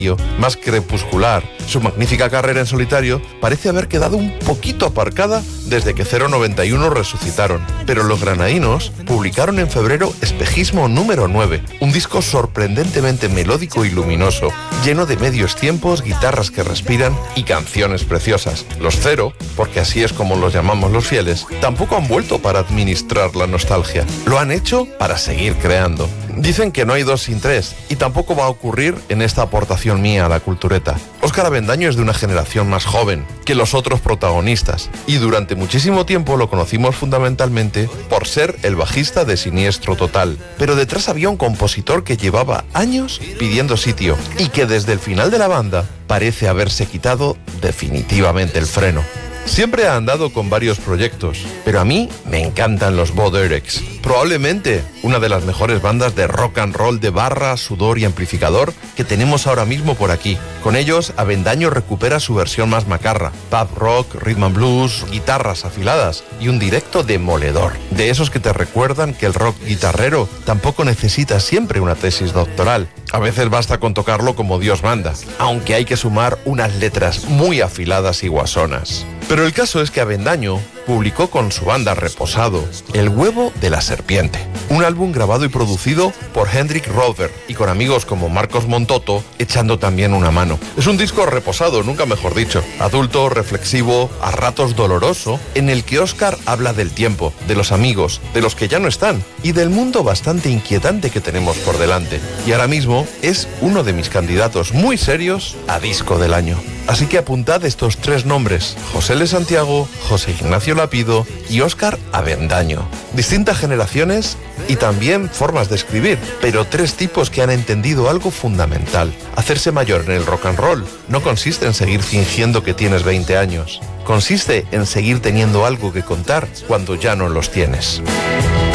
más crepuscular. Su magnífica carrera en solitario parece haber quedado un poquito aparcada desde que 091 resucitaron, pero los granadinos publicaron en febrero Espejismo número 9, un disco sorprendentemente melódico y luminoso, lleno de medios tiempos, guitarras que respiran y canciones preciosas. Los Cero, porque así es como los llamamos los fieles, tampoco han vuelto para administrar la nostalgia, lo han hecho para seguir creando. Dicen que no hay dos sin tres, y tampoco va a ocurrir en esta aportación mía a la cultureta. Óscar Avendaño es de una generación más joven que los otros protagonistas, y durante muchísimo tiempo lo conocimos fundamentalmente por ser el bajista de Siniestro Total. Pero detrás había un compositor que llevaba años pidiendo sitio, y que desde el final de la banda parece haberse quitado definitivamente el freno. Siempre ha andado con varios proyectos, pero a mí me encantan los Bo Derek's. Probablemente una de las mejores bandas de rock and roll de barra, sudor y amplificador que tenemos ahora mismo por aquí. Con ellos, Avendaño recupera su versión más macarra, pop rock, rhythm and blues, guitarras afiladas y un directo demoledor. De esos que te recuerdan que el rock guitarrero tampoco necesita siempre una tesis doctoral. A veces basta con tocarlo como Dios manda, aunque hay que sumar unas letras muy afiladas y guasonas. Pero el caso es que Avendaño publicó con su banda Reposado El huevo de la serpiente, un álbum grabado y producido por Hendrik Rover y con amigos como Marcos Montoto echando también una mano. Es un disco reposado, nunca mejor dicho, adulto, reflexivo, a ratos doloroso, en el que Óscar habla del tiempo, de los amigos, de los que ya no están y del mundo bastante inquietante que tenemos por delante. Y ahora mismo es uno de mis candidatos muy serios a disco del año. Así que apuntad estos tres nombres: José L. Santiago, José Ignacio Lapido y Óscar Avendaño. Distintas generaciones y también formas de escribir, pero tres tipos que han entendido algo fundamental. Hacerse mayor en el rock and roll no consiste en seguir fingiendo que tienes 20 años. Consiste en seguir teniendo algo que contar cuando ya no los tienes.